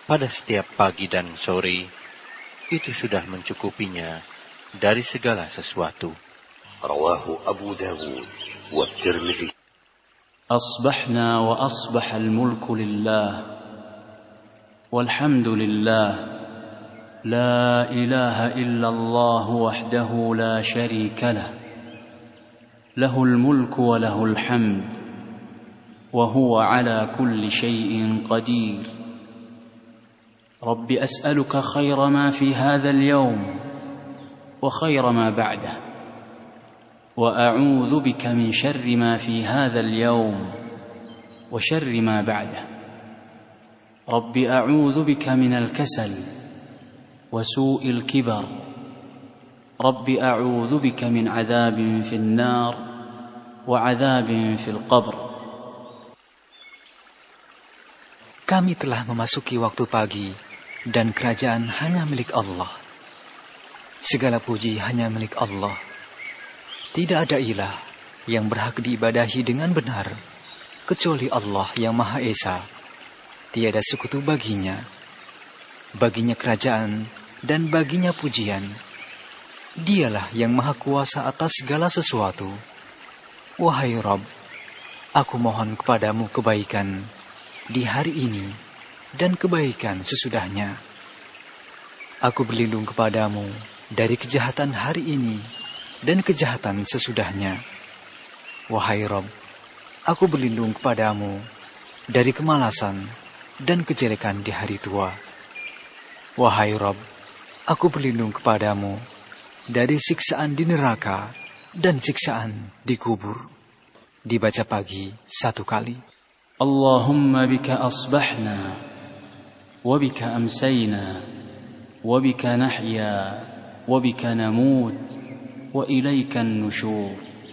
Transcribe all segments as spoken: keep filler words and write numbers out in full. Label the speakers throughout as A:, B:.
A: pada setiap pagi dan sore, itu sudah mencukupinya dari segala sesuatu.
B: Rawahu Abu Dawud wa Tirmidzi.
C: Asbahna wa asbaha al-mulku lillah, walhamdulillah, la ilaha illallah wahdahu la sharika lah, lahul mulku wa lahul hamd, wa huwa ala kulli shay'in qadir. Rabbi as'aluka khayra ma fi hadha al-yawm wa khayra ma ba'dah, wa a'udhu bika min sharri ma fi hadha al-yawm wa sharri ma ba'dah. Rabbi a'udhu bika min al-kasal wa su'i al-kibar. Rabbi a'udhu bika min 'adhabin fi an-nar wa 'adhabin fi al-qabr.
D: Kami telah memasuki waktu pagi dan kerajaan hanya milik Allah. Segala puji hanya milik Allah. Tidak ada ilah yang berhak diibadahi dengan benar kecuali Allah yang Maha Esa. Tiada sekutu baginya. Baginya kerajaan dan baginya pujian. Dialah yang Maha Kuasa atas segala sesuatu. Wahai Rabb, aku mohon kepadamu kebaikan di hari ini dan kebaikan sesudahnya. Aku berlindung kepadamu dari kejahatan hari ini dan kejahatan sesudahnya. Wahai Rabb, aku berlindung kepadamu dari kemalasan dan kejelekan di hari tua. Wahai Rabb, aku berlindung kepadamu dari siksaan di neraka dan siksaan di kubur. Dibaca pagi satu kali.
C: Allahumma bika asbahna وبك أمسينا وبك نحيا وبك نموت وإليك النشور.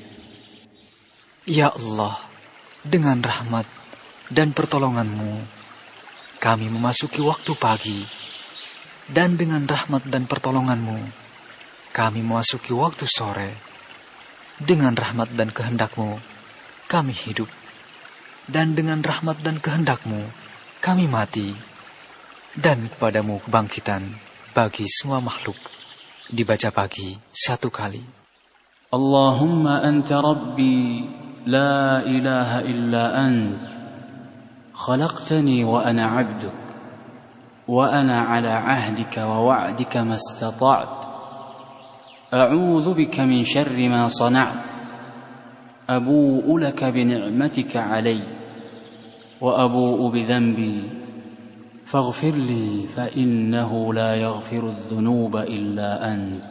D: Ya Allah, dengan rahmat dan pertolongan-Mu kami memasuki waktu pagi, dan dengan rahmat dan pertolongan-Mu kami memasuki waktu sore. Dengan rahmat dan kehendak-Mu kami hidup, dan dengan rahmat dan kehendak-Mu kami mati. Dan kepadamu kebangkitan bagi semua makhluk. Dibaca pagi satu kali.
C: Allahumma anta rabbi la ilaha illa ant, khalaqtani wa ana abduk, wa ana ala ahdika wa wa'dika mastata'at, a'udhu bika min sharri ma sana'at, abu'u laka bi ni'matika alay, wa abu'u bi dhanbi, فاغفر لي فإنه لا يغفر الذنوب إلا أنت.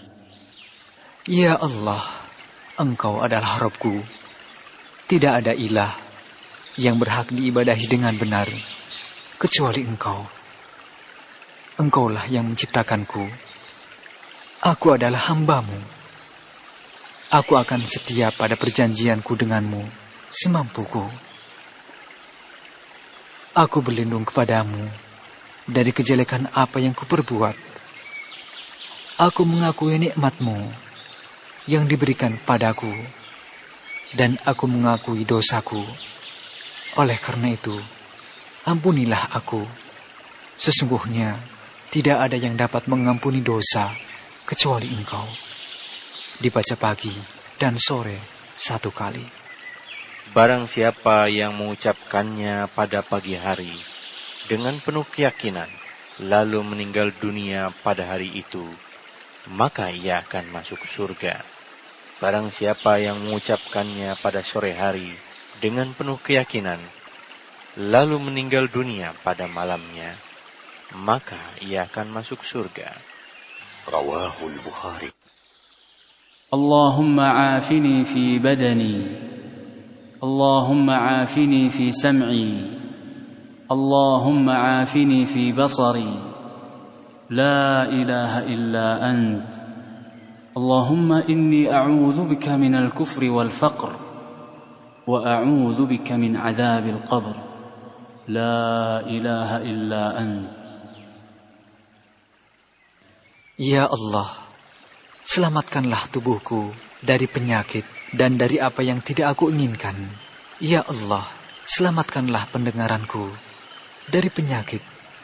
D: Ya Allah, Engkau adalah Rabbku. Tidak ada ilah yang berhak diibadahi dengan benar kecuali Engkau. Engkaulah yang menciptakanku. Aku adalah hamba-Mu. Aku akan setia pada perjanjianku denganmu semampuku. Aku berlindung kepadamu dari kejelekan apa yang kuperbuat. Aku mengakui nikmat-Mu yang diberikan padaku, dan aku mengakui dosaku. Oleh karena itu, ampunilah aku. Sesungguhnya tidak ada yang dapat mengampuni dosa kecuali Engkau. Dibaca pagi dan sore satu kali.
A: Barang siapa yang mengucapkannya pada pagi hari dengan penuh keyakinan, lalu meninggal dunia pada hari itu, maka ia akan masuk surga. Barang siapa yang mengucapkannya pada sore hari dengan penuh keyakinan, lalu meninggal dunia pada malamnya, maka ia akan masuk surga.
B: Rawahul Bukhari.
C: Allahumma afini fi badani, اللهم عافني في سمعي، اللهم عافني في بصري، لا إله إلا أنت، اللهم إني أعوذ بك من الكفر والفقر، وأعوذ بك من عذاب القبر، لا إله إلا أنت.
D: Ya Allah, selamatkanlah tubuhku dari penyakit dan dari apa yang tidak aku inginkan. Ya Allah, selamatkanlah pendengaranku dari penyakit